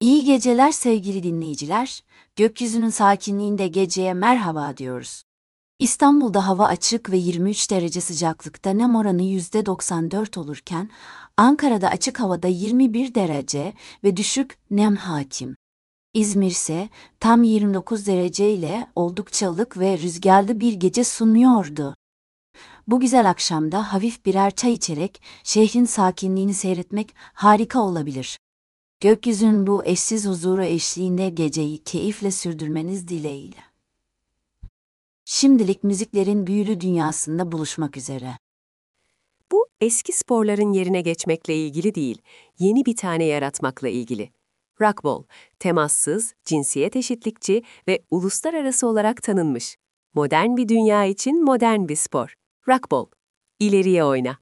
İyi geceler sevgili dinleyiciler. Gökyüzünün sakinliğinde geceye merhaba diyoruz. İstanbul'da hava açık ve 23 derece sıcaklıkta nem oranı %94 olurken, Ankara'da açık havada 21 derece ve düşük nem hakim. İzmir ise tam 29 derece ile oldukça ılık ve rüzgarlı bir gece sunuyordu. Bu güzel akşamda hafif birer çay içerek şehrin sakinliğini seyretmek harika olabilir. Gökyüzünün bu eşsiz huzuru eşliğinde geceyi keyifle sürdürmeniz dileğiyle. Şimdilik müziklerin büyülü dünyasında buluşmak üzere. Bu eski sporların yerine geçmekle ilgili değil, yeni bir tane yaratmakla ilgili. Rockball, temassız, cinsiyet eşitlikçi ve uluslararası olarak tanınmış. Modern bir dünya için modern bir spor. Rockball, ileriye oyna.